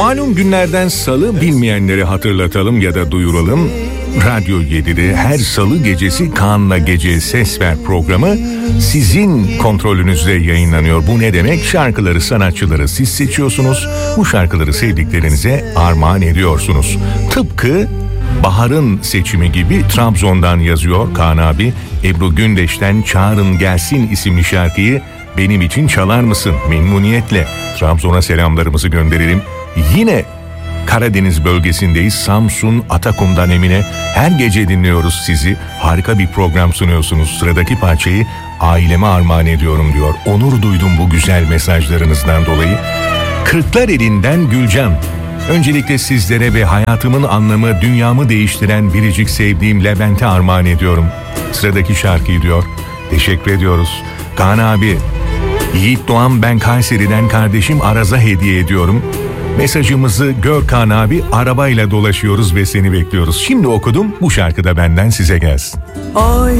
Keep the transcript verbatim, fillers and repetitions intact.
Malum günlerden salı, bilmeyenleri hatırlatalım ya da duyuralım. Radyo yedide her salı gecesi Kaan'la Gece Ses Ver programı sizin kontrolünüzde yayınlanıyor. Bu ne demek? Şarkıları, sanatçıları siz seçiyorsunuz. Bu şarkıları sevdiklerinize armağan ediyorsunuz. Tıpkı Bahar'ın seçimi gibi Trabzon'dan yazıyor Kaan abi. Ebru Gündeş'ten Çağırın Gelsin isimli şarkıyı benim için çalar mısın? Memnuniyetle Trabzon'a selamlarımızı gönderelim. Yine Karadeniz bölgesindeyiz. Samsun, Atakum'dan Emine. Her gece dinliyoruz sizi. Harika bir program sunuyorsunuz. Sıradaki parçayı aileme armağan ediyorum diyor. Onur duydum bu güzel mesajlarınızdan dolayı. Kırklareli'nden Gülcan. Öncelikle sizlere ve hayatımın anlamı, dünyamı değiştiren biricik sevdiğim Levent'e armağan ediyorum. Sıradaki şarkıyı diyor. Teşekkür ediyoruz. Kaan abi, Yiğit Doğan ben Kayseri'den kardeşim Araz'a hediye ediyorum. Mesajımızı gör Kaan abi, arabayla dolaşıyoruz ve seni bekliyoruz. Şimdi okudum, bu şarkı da benden size gelsin. Ay.